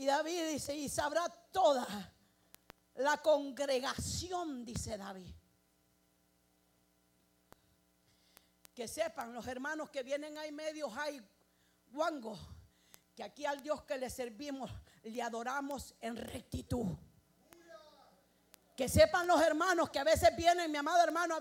Y David dice, y sabrá toda la congregación, dice David. Que sepan los hermanos que vienen ahí medios, hay guangos, que aquí al Dios que le servimos, le adoramos en rectitud. Que sepan los hermanos que a veces vienen, mi amado hermano,